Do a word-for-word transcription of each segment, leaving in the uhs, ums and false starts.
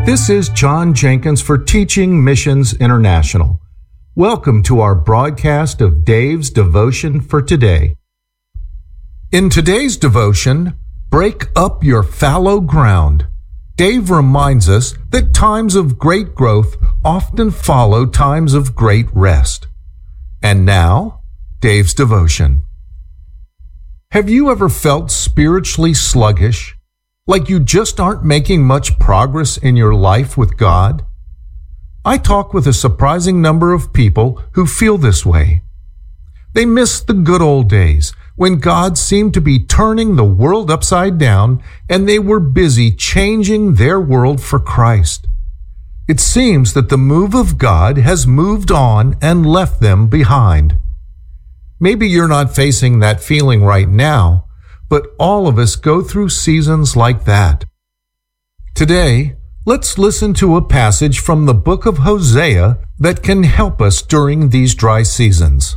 This is John Jenkins for Teaching Missions International. Welcome to our broadcast of Dave's Devotion for today. In today's devotion, break up your fallow ground. Dave reminds us that times of great growth often follow times of great rest. And now, Dave's devotion. Have you ever felt spiritually sluggish? Like you just aren't making much progress in your life with God? I talk with a surprising number of people who feel this way. They miss the good old days when God seemed to be turning the world upside down and they were busy changing their world for Christ. It seems that the move of God has moved on and left them behind. Maybe you're not facing that feeling right now, but all of us go through seasons like that. Today, let's listen to a passage from the book of Hosea that can help us during these dry seasons.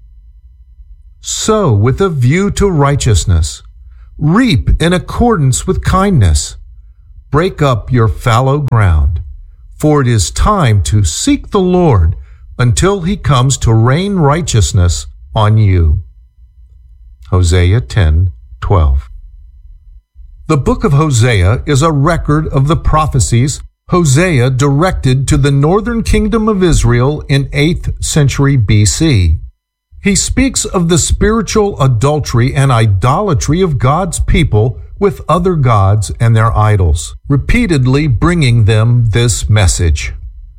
Sow with a view to righteousness. Reap in accordance with kindness. Break up your fallow ground, for it is time to seek the Lord until he comes to rain righteousness on you. Hosea ten twelve. The book of Hosea is a record of the prophecies Hosea directed to the northern kingdom of Israel in eighth century B C. He speaks of the spiritual adultery and idolatry of God's people with other gods and their idols, repeatedly bringing them this message.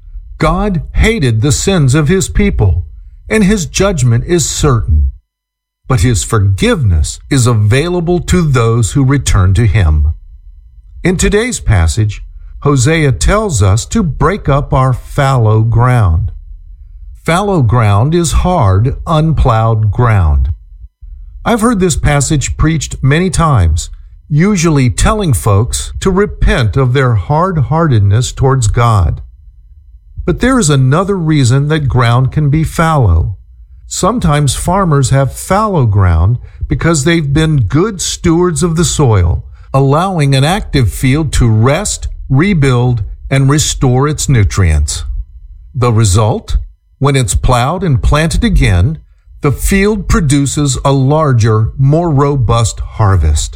God hated the sins of his people, and his judgment is certain. But his forgiveness is available to those who return to him. In today's passage, Hosea tells us to break up our fallow ground. Fallow ground is hard, unplowed ground. I've heard this passage preached many times, usually telling folks to repent of their hard-heartedness towards God. But there is another reason that ground can be fallow. Sometimes farmers have fallow ground because they've been good stewards of the soil, allowing an active field to rest, rebuild, and restore its nutrients. The result? When it's plowed and planted again, the field produces a larger, more robust harvest.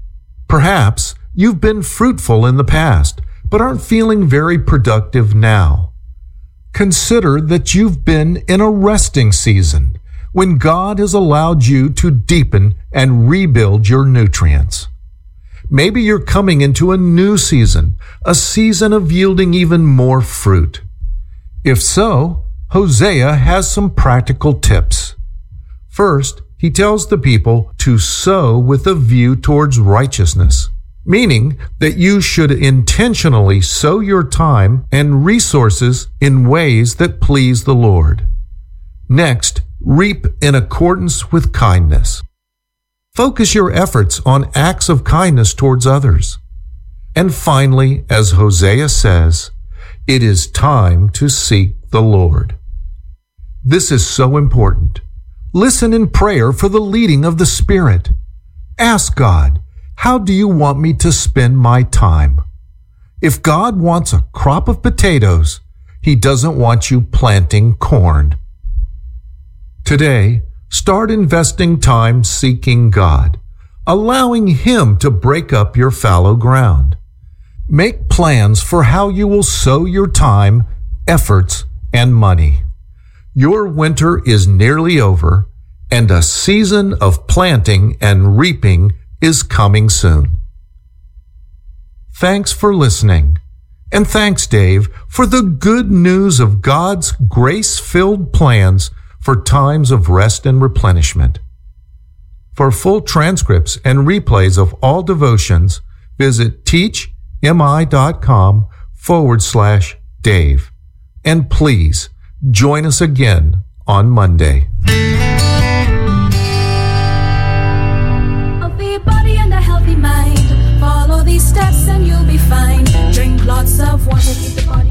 Perhaps you've been fruitful in the past, but aren't feeling very productive now. Consider that you've been in a resting season when God has allowed you to deepen and rebuild your nutrients. Maybe you're coming into a new season, a season of yielding even more fruit. If so, Hosea has some practical tips. First, he tells the people to sow with a view towards righteousness, meaning that you should intentionally sow your time and resources in ways that please the Lord. Next, reap in accordance with kindness. Focus your efforts on acts of kindness towards others. And finally, as Hosea says, it is time to seek the Lord. This is so important. Listen in prayer for the leading of the Spirit. Ask God, how do you want me to spend my time? If God wants a crop of potatoes, he doesn't want you planting corn. Today, start investing time seeking God, allowing him to break up your fallow ground. Make plans for how you will sow your time, efforts, and money. Your winter is nearly over, and a season of planting and reaping is coming soon. Thanks for listening. And thanks, Dave, for the good news of God's grace-filled plans for times of rest and replenishment. For full transcripts and replays of all devotions, visit teachmi.com forward slash Dave. And please join us again on Monday. Healthy body and a healthy mind. Follow these steps and you'll be fine. Drink lots of water, keep the body cool.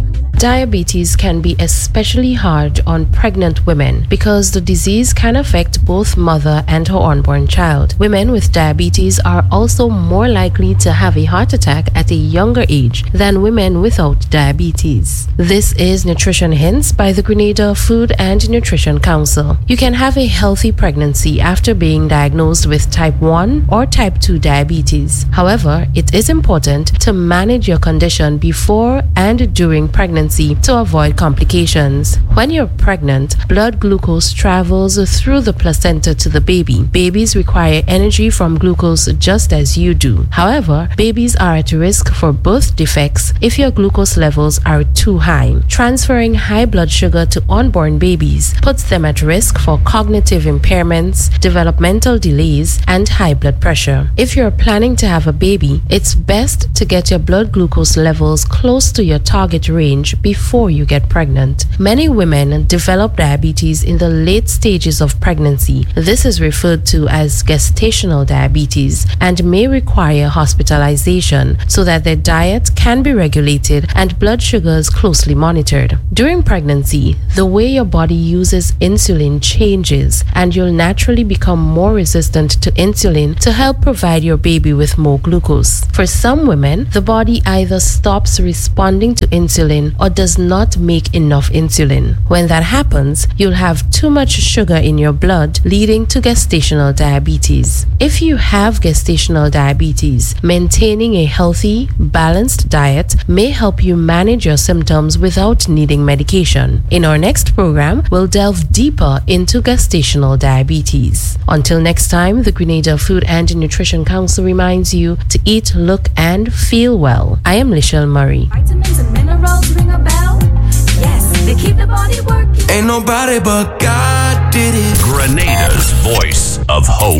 Diabetes can be especially hard on pregnant women because the disease can affect both mother and her unborn child. Women with diabetes are also more likely to have a heart attack at a younger age than women without diabetes. This is Nutrition Hints by the Grenada Food and Nutrition Council. You can have a healthy pregnancy after being diagnosed with type one or type two diabetes. However, it is important to manage your condition before and during pregnancy to avoid complications. When you're pregnant, blood glucose travels through the placenta to the baby. Babies require energy from glucose just as you do. However, babies are at risk for birth defects if your glucose levels are too high. Transferring high blood sugar to unborn babies puts them at risk for cognitive impairments, developmental delays, and high blood pressure. If you're planning to have a baby, it's best to get your blood glucose levels close to your target range before you get pregnant. Many women develop diabetes in the late stages of pregnancy. This is referred to as gestational diabetes and may require hospitalization so that their diet can be regulated and blood sugars closely monitored. During pregnancy, the way your body uses insulin changes and you'll naturally become more resistant to insulin to help provide your baby with more glucose. For some women, the body either stops responding to insulin or does not make enough insulin. When that happens, you'll have too much sugar in your blood, leading to gestational diabetes. If you have gestational diabetes, maintaining a healthy, balanced diet may help you manage your symptoms without needing medication. In our next program, we'll delve deeper into gestational diabetes. Until next time, the Grenada Food and Nutrition Council reminds you to eat, look, and feel well. I am Lichelle Murray. Vitamins and minerals ring a bell. Yes, they keep the body working. Ain't nobody but God did it. Grenada's voice of hope.